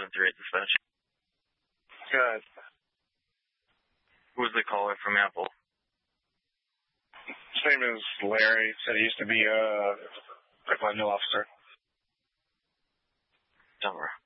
738 dispatch. Good. Who's the caller from Apple? His name is Larry. Said he used to be a new officer. Don't worry.